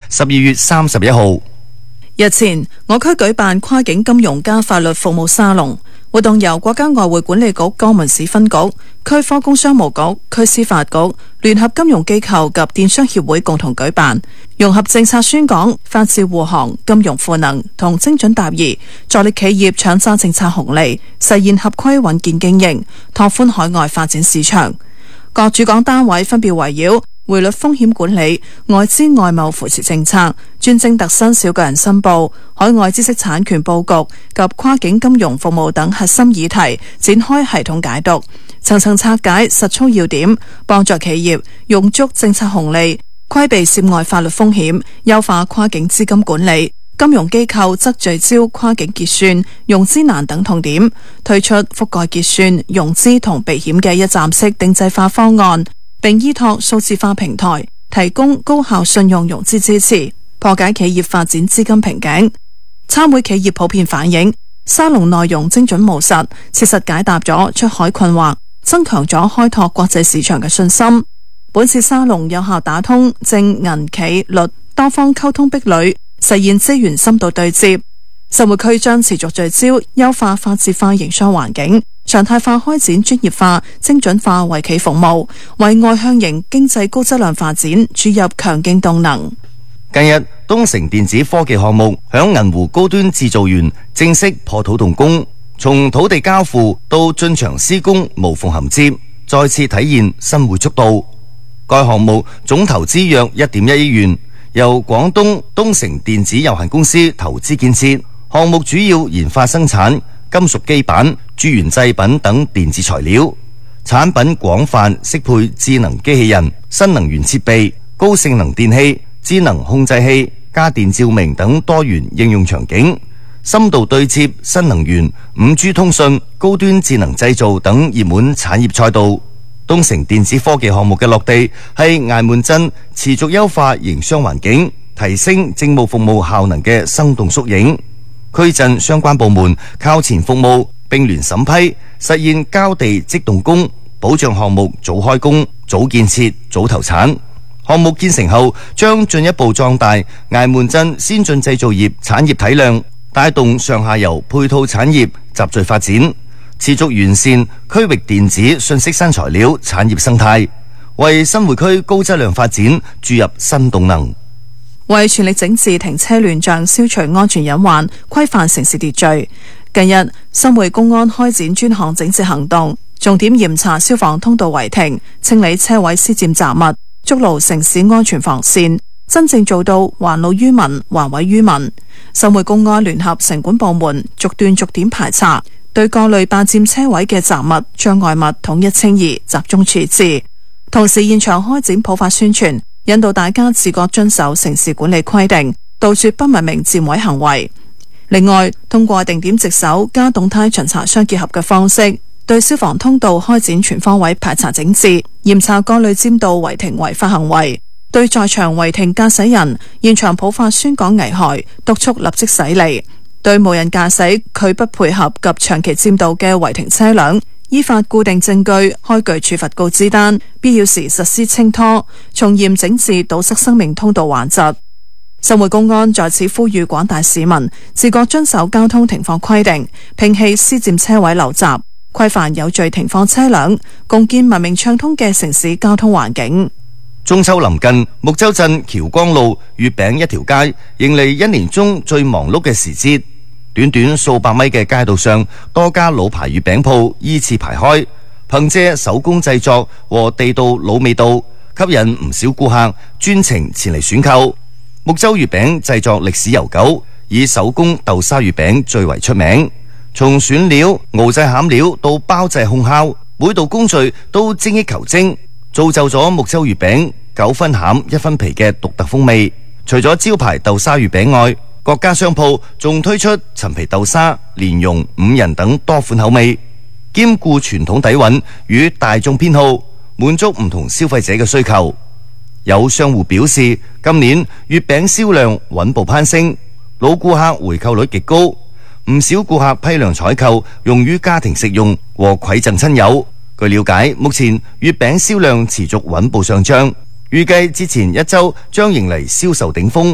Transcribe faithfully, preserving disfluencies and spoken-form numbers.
十二月三十一號。 日前，我區舉辦跨境金融加法律服務沙龍，活動由國家外匯管理局江門市分局、區科工商務局、區司法局、聯合金融機構及電商協會共同舉辦，融合政策宣講、法治護航、金融賦能同精準答疑，助力企業搶揸政策紅利，實現合規穩健經營，拓寬海外發展市場。各主講單位分別圍繞匯率風險管理、外資外貿扶持政策、專徵特新小個人申報、海外知識產權佈局及跨境金融服務等核心議題，展開系統解讀，層層拆解實操要點，幫助企業用足政策紅利，規避涉外法律風險，優化跨境資金管理。金融機構則聚焦跨境結算、融資難等痛點，推出覆蓋結算、融資同避險嘅一站式定制化方案，並依託數字化平台，提供高效信用融資支持，破解企業發展資金瓶頸。參會企業普遍反映，沙龍內容精準務實，切實解答咗出海困惑，增強咗開拓國際市場嘅信心。本次沙龍有效打通政銀企律多方溝通壁壘，實現資源深度對接。沙會區將持續聚焦優化法治化營商環境，常態化開展專業化、精準化為企服務，為外向型經濟高質量發展注入強勁動能。 近日，東成電子科技項目響銀湖高端製造園正式破土動工，從土地交付到進場施工無縫銜接，再次體現新會速度。該項目總投資約一點一億元，由廣東東成電子有限公司投資建設。項目主要研發生產金屬基板、鑄元製品等電子材料，產品廣泛適配智能機器人、新能源設備、高性能電器、智能控制器、家電照明等多元應用場景，深度對接新能源、五 G 通訊、高端智能製造等熱門產業賽道。東成電子科技項目嘅落地係崖門鎮持續優化營商環境、提升政務服務效能嘅生動縮影。區鎮相關部門靠前服務，並聯審批，實現交地即動工，保障項目早開工、早建設、早投產。項目建成後，將進一步壯大崖門鎮先進製造業產業體量，帶動上下游配套產業集聚發展，持續完善區域電子信息新材料產業生態，為新會區高質量發展注入新動能。 為全力整治停車亂象、消除安全隱患、規範城市秩序，近日新會公安開展專項整治行動，重點嚴查消防通道違停、清理車位施佔雜物，築牢城市安全防線，真正做到還路於民、還位於民。新會公安聯合城管部門逐段逐點排查，對各類霸佔車位嘅雜物、障礙物統一清移，集中處置。同時現場開展普法宣傳，引導大家自覺遵守城市管理規定，杜絕不文明佔位行為。另外，通過定點值守加動態巡查相結合嘅方式，對消防通道開展全方位排查整治，嚴查各類佔道違停違法行為。對在場違停駕駛人，現場普法宣講危害，督促立即駛離。對無人駕駛拒不配合及長期佔道嘅違停車輛，依法固定證據，開具處罰告知單，必要時實施清拖，從嚴整治堵塞生命通道頑疾。新會公安在此呼籲廣大市民自覺遵守交通停放規定，摒棄私佔車位陋習，規範有序停放車輛，共建文明暢通嘅城市交通環境。 中秋臨近，木洲鎮僑光路月餅一條街迎嚟一年中最忙碌嘅時節。短短數百米嘅街道上，多家老牌月餅鋪依次排開，憑借手工製作和地道老味道，吸引唔少顧客專程前嚟選購。木洲月餅製作歷史悠久，以手工豆沙月餅最為出名。從選料、熬製餡料到包製烘烤，每道工序都精益求精，造就咗木洲月餅九分餡一分皮嘅獨特風味。除咗招牌豆沙月餅外，各家商鋪仲推出陳皮豆沙、蓮蓉、五仁等多款口味，兼顧傳統底蘊與大眾偏好，滿足唔同消費者嘅需求。有商戶表示，今年月餅銷量穩步攀升，老顧客回購率極高，唔少顧客批量採購，用於家庭食用和饋贈親友。據了解，目前月餅銷量持續穩步上漲，預計節前一周將迎嚟銷售頂峰。